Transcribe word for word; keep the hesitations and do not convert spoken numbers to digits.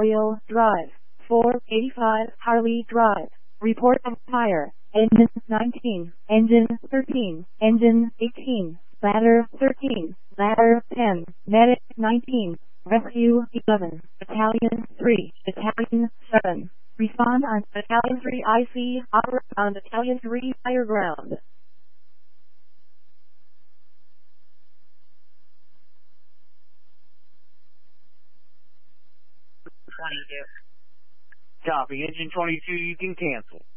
Memorial Drive, four eighty-five Harley Drive. Report of fire. Engine nineteen, engine thirteen, engine eighteen, ladder thirteen, ladder ten, medic nineteen, rescue eleven, battalion three, battalion seven. Respond on battalion three I C, operate on battalion three higher ground. twenty-two. Copy. Engine twenty-two, you can cancel.